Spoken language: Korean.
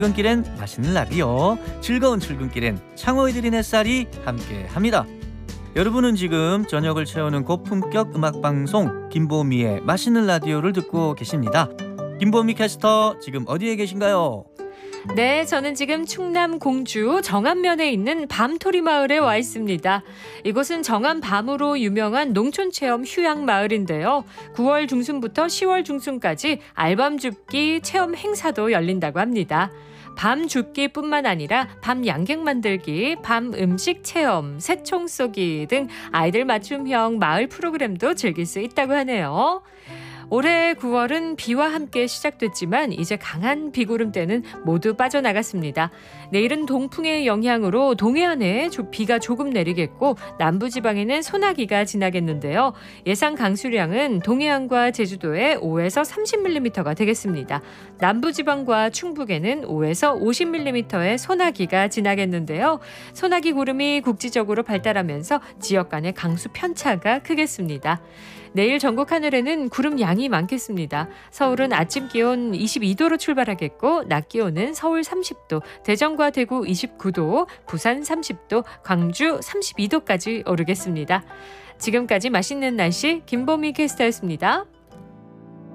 출근길엔 맛있는 라디오, 즐거운 출근길엔 창호이들인 햇살이 함께합니다. 여러분은 지금 저녁을 채우는 고품격 음악방송 김보미의 맛있는 라디오를 듣고 계십니다. 김보미 캐스터, 지금 어디에 계신가요? 네, 저는 지금 충남 공주 정안면에 있는 밤토리 마을에 와 있습니다. 이곳은 정안 밤으로 유명한 농촌체험 휴양마을인데요. 9월 중순부터 10월 중순까지 알밤 줍기 체험 행사도 열린다고 합니다. 밤 줍기뿐만 아니라 밤 양갱 만들기, 밤 음식 체험, 새총 쏘기 등 아이들 맞춤형 마을 프로그램도 즐길 수 있다고 하네요. 올해 9월은 비와 함께 시작됐지만 이제 강한 비구름대는 모두 빠져나갔습니다. 내일은 동풍의 영향으로 동해안에 비가 조금 내리겠고 남부지방에는 소나기가 지나겠는데요. 예상 강수량은 동해안과 제주도에 5에서 30mm가 되겠습니다. 남부지방과 충북에는 5에서 50mm의 소나기가 지나겠는데요. 소나기 구름이 국지적으로 발달하면서 지역 간의 강수 편차가 크겠습니다. 내일 전국 하늘에는 구름 양이 많겠습니다. 서울은 아침 기온 22도로 출발하겠고 낮 기온은 서울 30도, 대전과 대구 29도, 부산 30도, 광주 32도까지 오르겠습니다. 지금까지 맛있는 날씨 김보미 캐스터였습니다.